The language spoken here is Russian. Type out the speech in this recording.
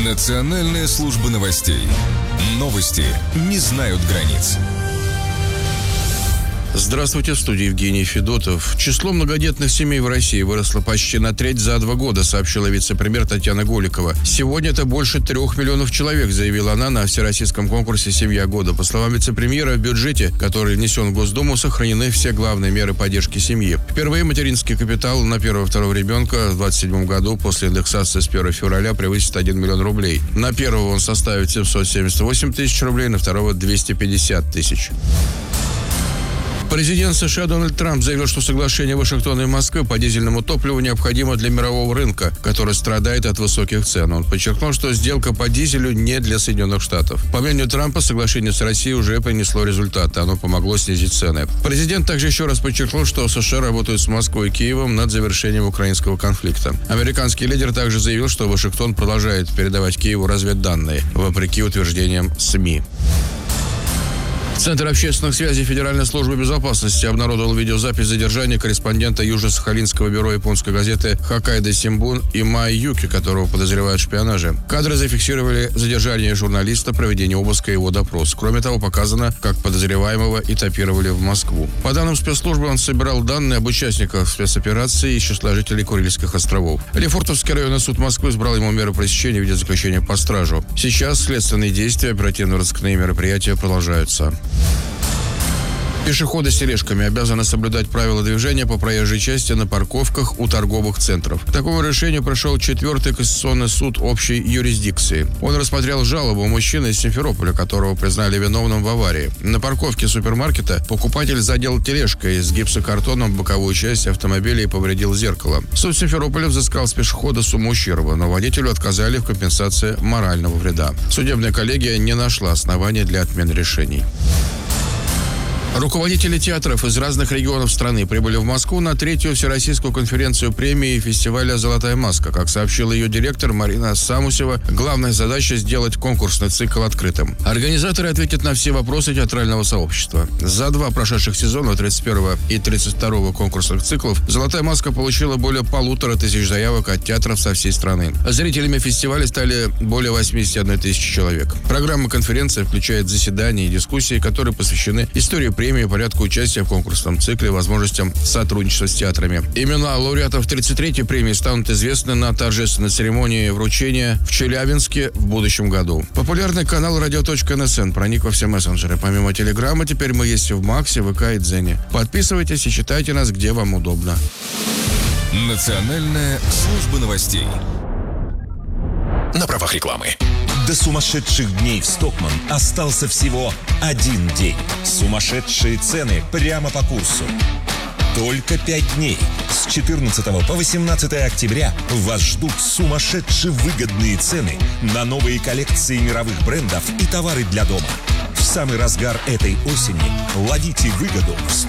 Национальная служба новостей. Новости не знают границ. Здравствуйте, в студии Евгений Федотов. Число многодетных семей в России выросло почти на треть за 2 года, сообщила вице-премьер Татьяна Голикова. Сегодня это больше 3 миллионов человек, заявила она на всероссийском конкурсе «Семья года». По словам вице-премьера, в бюджете, который внесен в Госдуму, сохранены все главные меры поддержки семьи. Впервые материнский капитал на первого-второго ребенка в 2027 году после индексации с 1 февраля превысит 1 миллион рублей. На первого он составит 778 тысяч рублей, на второго 250 тысяч. Президент США Дональд Трамп заявил, что соглашение Вашингтона и Москвы по дизельному топливу необходимо для мирового рынка, который страдает от высоких цен. Он подчеркнул, что сделка по дизелю не для Соединенных Штатов. По мнению Трампа, соглашение с Россией уже принесло результаты. Оно помогло снизить цены. Президент также еще раз подчеркнул, что США работают с Москвой и Киевом над завершением украинского конфликта. Американский лидер также заявил, что Вашингтон продолжает передавать Киеву разведданные, вопреки утверждениям СМИ. Центр общественных связей Федеральной службы безопасности обнародовал видеозапись задержания корреспондента Южно-Сахалинского бюро японской газеты «Хоккайдо Симбун» Имай Юки, которого подозревают в шпионаже. Кадры зафиксировали задержание журналиста, проведение обыска и его допрос. Кроме того, показано, как подозреваемого этапировали в Москву. По данным спецслужбы, он собирал данные об участниках спецоперации из числа жителей Курильских островов. Лефортовский районный суд Москвы избрал ему меру пресечения в виде заключения под стражу. Сейчас следственные действия, оперативно-розыскные мероприятия продолжаются. Пешеходы с тележками обязаны соблюдать правила движения по проезжей части на парковках у торговых центров. К такому решению пришел 4-й Конституционный суд общей юрисдикции. Он рассмотрел жалобу мужчины из Симферополя, которого признали виновным в аварии. На парковке супермаркета покупатель задел тележкой с гипсокартоном боковую часть автомобиля и повредил зеркало. Суд Симферополя взыскал с пешехода сумму ущерба, но водителю отказали в компенсации морального вреда. Судебная коллегия не нашла оснований для отмены решений. Руководители театров из разных регионов страны прибыли в Москву на 3-ю Всероссийскую конференцию премии фестиваля «Золотая маска». Как сообщила ее директор Марина Самусева, главная задача – сделать конкурсный цикл открытым. Организаторы ответят на все вопросы театрального сообщества. За 2 прошедших сезона, 31-го и 32-го конкурсных циклов, «Золотая маска» получила более 1500 заявок от театров со всей страны. Зрителями фестиваля стали более 81 тысячи человек. Программа конференции включает заседания и дискуссии, которые посвящены истории премии, порядку участия в конкурсном цикле, возможностям сотрудничества с театрами. Имена лауреатов 33-й премии станут известны на торжественной церемонии вручения в Челябинске в будущем году. Популярный канал radio.nsn проник во все мессенджеры. Помимо Телеграма, теперь мы есть и в Максе, ВК и Дзене. Подписывайтесь и читайте нас, где вам удобно. Национальная служба новостей. На правах рекламы. До сумасшедших дней в Стокманн остался всего 1 день. Сумасшедшие цены прямо по курсу. Только 5 дней. С 14 по 18 октября вас ждут сумасшедшие выгодные цены на новые коллекции мировых брендов и товары для дома. В самый разгар этой осени ловите выгоду в